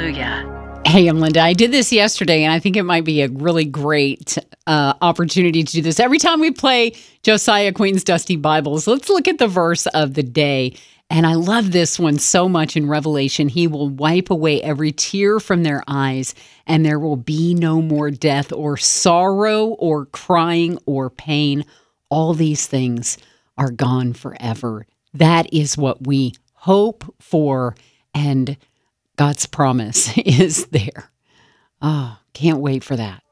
Hallelujah. Hey, I'm Linda. I did this yesterday, and I think it might be a really great opportunity to do this. Every time we play Josiah Queen's Dusty Bibles, let's look at the verse of the day. And I love this one so much in Revelation. He will wipe away every tear from their eyes, and there will be no more death or sorrow or crying or pain. All these things are gone forever. That is what we hope for, and God's promise is there. Oh, can't wait for that.